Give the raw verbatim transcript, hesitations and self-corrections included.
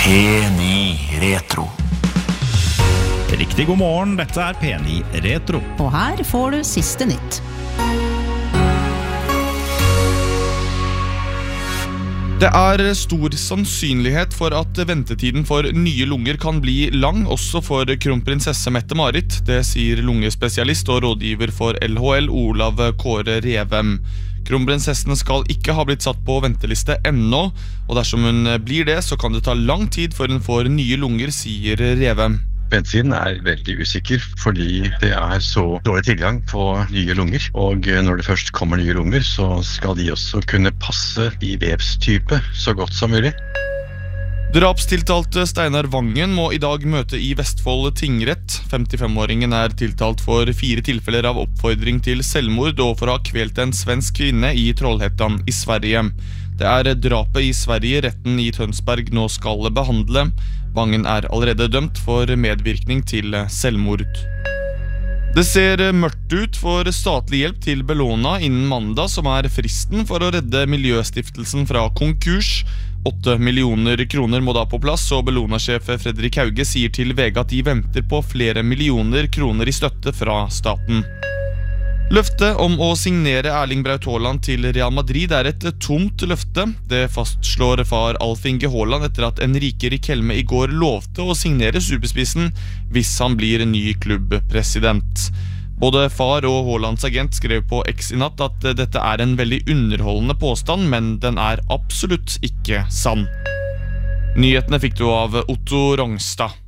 P ni Retro. Riktig god morgen, dette er P ni Retro. Og her får du siste nytt. Det er stor sannsynlighet for at ventetiden for nye lunger kan bli lang, også for kronprinsesse Mette-Marit. Det sier lungespesialist og rådgiver for L H L, Olav Kåre Revem. Kronprinsessen skal ikke ha blitt satt på venteliste ennå, og dersom hun blir det, så kan det ta lang tid før hun får nye lunger, sier Revem. Ventetiden er veldig usikker, fordi det er så dårlig tilgang på nye lunger. Og når det først kommer nye lunger, så skal de også kunne passe i vevstype så godt som mulig. Drapstiltalte Steinar Vangen må i dag møte i Vestfold tingrett. femtifem-åringen er tiltalt for fire tilfeller av oppfordring til selvmord og for å ha kvelt en svensk kvinne i Trollhättan i Sverige. Det er drapet i Sverige retten i Tønsberg nå skal behandle. Vangen er allerede dømt for medvirkning til selvmord. Det ser mørkt ut for statlig hjelp til Bellona innen mandag, som er fristen for å redde Miljøstiftelsen fra konkurs. Åtte millioner kroner må da på plass, og Bellona-sjef Fredrik Hauge sier til V G at de venter på flere millioner kroner i støtte fra staten. Løftet om å signere Erling Braut Haaland til Real Madrid er et tomt løfte. Det fastslår far Alf Inge Haaland etter at Enrique Riquelme i går lovte å signere superspissen hvis han blir ny klubbpresident. Både far og Haalands agent skrev på X i natt at dette er en veldig underholdende påstand, men den er absolutt ikke sann. Nyhetene fikk du av Otto Rongstad.